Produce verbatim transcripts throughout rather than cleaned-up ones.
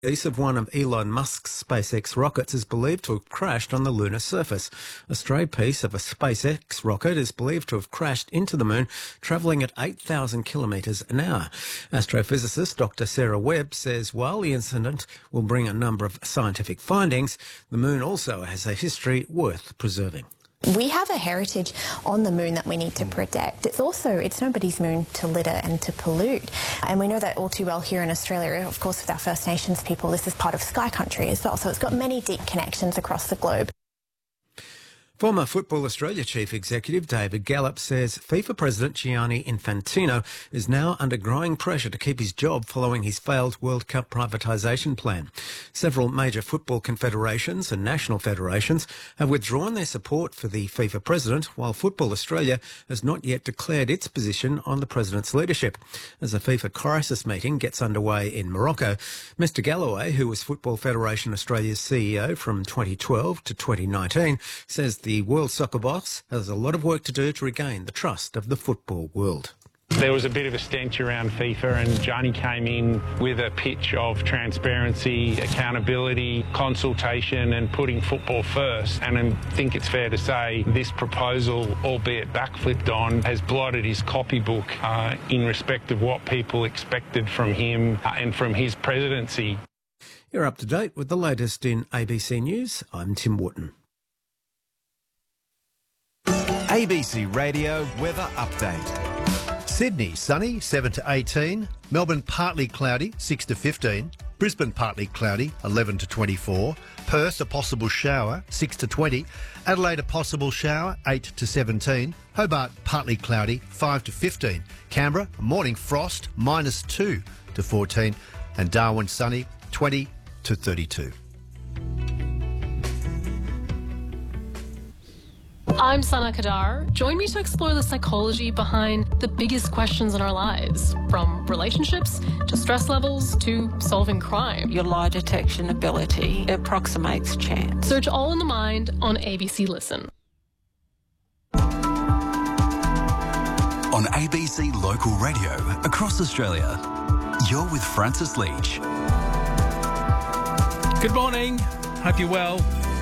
Piece of one of Elon Musk's SpaceX rockets is believed to have crashed on the lunar surface. A stray piece of a SpaceX rocket is believed to have crashed into the moon, travelling at eight thousand kilometres an hour. Astrophysicist Doctor Sarah Webb says while the incident will bring a number of scientific findings, the moon also has a history worth preserving. We have a heritage on the moon that we need to protect. It's also, it's nobody's moon to litter and to pollute. And we know that all too well here in Australia. Of course, with our First Nations people, this is part of Sky Country as well. So it's got many deep connections across the globe. Former Football Australia Chief Executive David Gallop says FIFA President Gianni Infantino is now under growing pressure to keep his job following his failed World Cup privatisation plan. Several major football confederations and national federations have withdrawn their support for the FIFA president, while Football Australia has not yet declared its position on the president's leadership. As a FIFA crisis meeting gets underway in Morocco, Mister Galloway, who was Football Federation Australia's C E O from twenty twelve to twenty nineteen, says the The World Soccer boss has a lot of work to do to regain the trust of the football world. There was a bit of a stench around FIFA, and Johnny came in with a pitch of transparency, accountability, consultation and putting football first. And I think it's fair to say this proposal, albeit backflipped on, has blotted his copybook uh, in respect of what people expected from him uh, and from his presidency. You're up to date with the latest in A B C News. I'm Tim Wharton. A B C Radio Weather Update. Sydney, sunny, seven to eighteen. Melbourne, partly cloudy, six to fifteen. Brisbane, partly cloudy, eleven to twenty-four. Perth, a possible shower, six to twenty. Adelaide, a possible shower, eight to seventeen. Hobart, partly cloudy, five to fifteen. Canberra, a morning frost, minus two to fourteen. And Darwin, sunny, twenty to thirty-two. I'm Sana Kadar. Join me to explore the psychology behind the biggest questions in our lives, from relationships to stress levels to solving crime. Your lie detection ability approximates chance. Search All in the Mind on A B C Listen. On A B C Local Radio across Australia, you're with Francis Leach. Good morning. Hope you're well.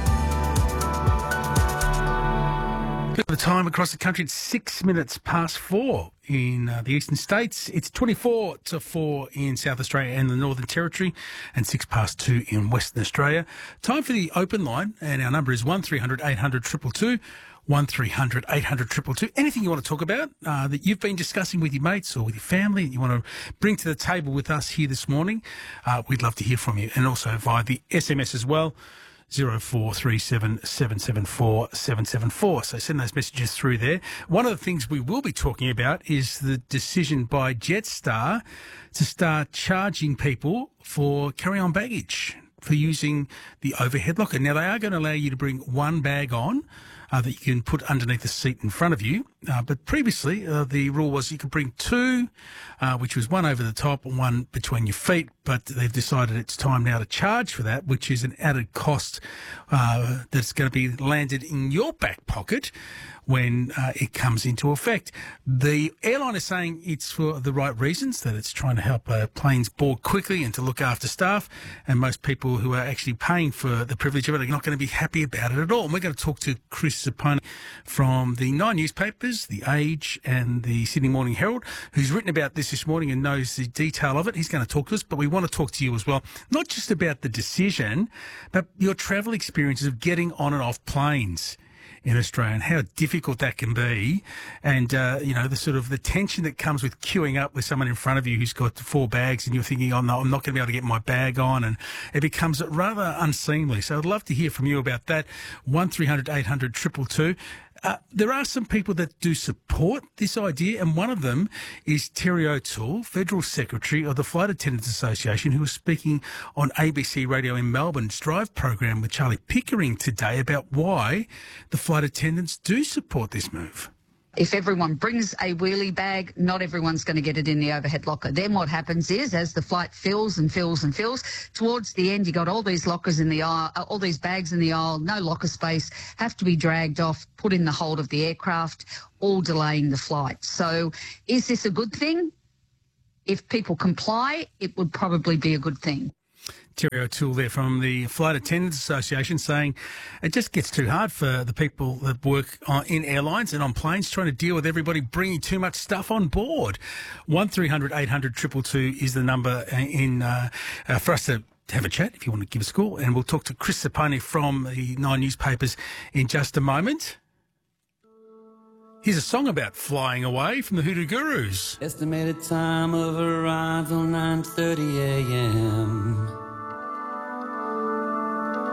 The time across the country, it's six minutes past four in uh, the eastern states. It's twenty-four to four in South Australia and the Northern Territory, and six past two in Western Australia. Time for the open line, and our number is one three hundred eight hundred two two two, one three hundred eight hundred two two two. Anything you want to talk about uh, that you've been discussing with your mates or with your family that you want to bring to the table with us here this morning, uh, we'd love to hear from you. And also via the S M S as well. zero four three seven seven seven four seven seven four. So send those messages through there. One of the things we will be talking about is the decision by Jetstar to start charging people for carry-on baggage for using the overhead locker. Now, they are going to allow you to bring one bag on uh, that you can put underneath the seat in front of you. Uh, but previously, uh, the rule was you could bring two, uh, which was one over the top and one between your feet. But they've decided it's time now to charge for that, which is an added cost uh, that's going to be landed in your back pocket when uh, it comes into effect. The airline is saying it's for the right reasons, that it's trying to help uh, planes board quickly and to look after staff. And most people who are actually paying for the privilege of it are not going to be happy about it at all. And we're going to talk to Chris Zapponi from the Nine newspapers, The Age and the Sydney Morning Herald, who's written about this this morning and knows the detail of it. He's going to talk to us, but we want to talk to you as well, not just about the decision, but your travel experiences of getting on and off planes in Australia and how difficult that can be, and uh, you know, the sort of the tension that comes with queuing up with someone in front of you who's got four bags and you're thinking, oh no, I'm not going to be able to get my bag on, and it becomes rather unseemly. So I'd love to hear from you about that. one three hundred eight hundred two two two. Uh, there are some people that do support this idea, and one of them is Terry O'Toole, Federal Secretary of the Flight Attendants Association, who was speaking on A B C Radio in Melbourne's Drive program with Charlie Pickering today about why the flight attendants do support this move. If everyone brings a wheelie bag, not everyone's going to get it in the overhead locker. Then what happens is, as the flight fills and fills and fills, towards the end, you got all these lockers in the aisle, all these bags in the aisle, no locker space, have to be dragged off, put in the hold of the aircraft, all delaying the flight. So is this a good thing? If people comply, it would probably be a good thing. Terry O'Toole there from the Flight Attendants Association saying it just gets too hard for the people that work on, in airlines and on planes trying to deal with everybody bringing too much stuff on board. one three hundred eight hundred two two two is the number in uh, uh, for us to have a chat if you want to give us a call. And we'll talk to Chris Saponi from the Nine Newspapers in just a moment. Here's a song about flying away from the Hoodoo Gurus. Estimated time of arrival nine thirty a.m.